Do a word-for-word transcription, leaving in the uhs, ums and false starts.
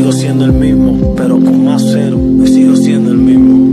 sigo siendo el mismo, pero con más cero, y sigo siendo el mismo.